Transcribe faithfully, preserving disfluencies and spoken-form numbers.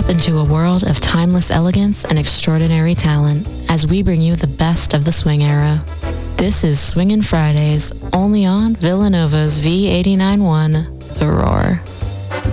step into a world of timeless elegance and extraordinary talent as we bring you the best of the swing era. This is Swingin' Fridays, only on Villanova's V eighty-nine point one, The Roar.